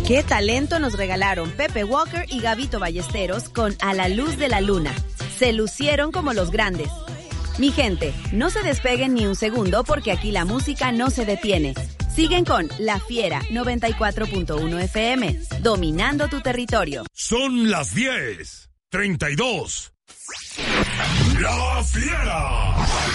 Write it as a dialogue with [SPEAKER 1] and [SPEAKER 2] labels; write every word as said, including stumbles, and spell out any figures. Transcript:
[SPEAKER 1] Qué talento nos regalaron Pepe Walker y Gabito Ballesteros con A la luz de la luna. Se lucieron como los grandes. Mi gente, no se despeguen ni un segundo porque aquí la música no se detiene. Siguen con La Fiera noventa y cuatro punto uno F M, dominando tu territorio.
[SPEAKER 2] Son las diez treinta y dos. La Fiera.